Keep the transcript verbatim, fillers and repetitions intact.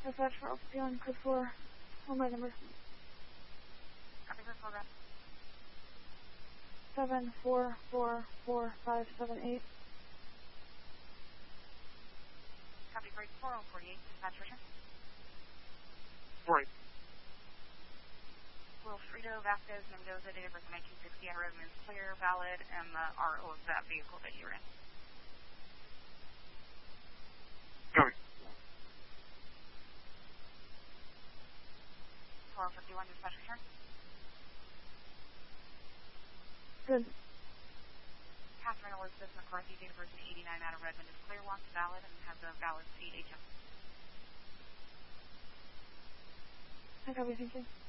Dispatch for Alpha Beyond, code four. Oh, my number. Copy, code four, rep. Seven four four four five seven eight. Copy, break four oh forty-eight, dispatch return. Right. Wilfredo Vasquez Mendoza, date of birth nineteen sixty, and road is clear, valid, and the R O of that vehicle that you're in. Copy. four fifty-one, dispatch return. Good. Catherine Elizabeth McCarthy, date of birth eighty-nine, out of Redmond is clear, wants valid, and has a valid C H M. I copy, thank you.